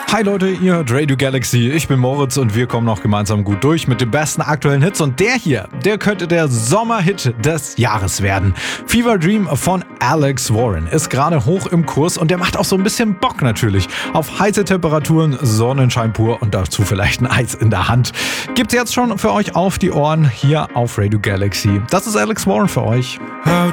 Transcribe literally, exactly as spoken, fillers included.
Hi Leute, ihr hört Radio Galaxy, ich bin Moritz und wir kommen noch gemeinsam gut durch mit den besten aktuellen Hits und der hier, der könnte der Sommerhit des Jahres werden. Fever Dream von Alex Warren ist gerade hoch im Kurs und der macht auch so ein bisschen Bock natürlich auf heiße Temperaturen, Sonnenschein pur und dazu vielleicht ein Eis in der Hand. Gibt's jetzt schon für euch auf die Ohren hier auf Radio Galaxy. Das ist Alex Warren für euch.